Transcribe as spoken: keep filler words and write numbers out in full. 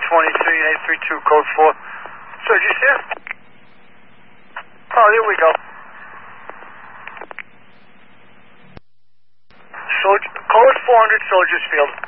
twenty-three, eight three two, code four. Soldiers here? Oh, there we go. Soldier, code four hundred, Soldiers Field.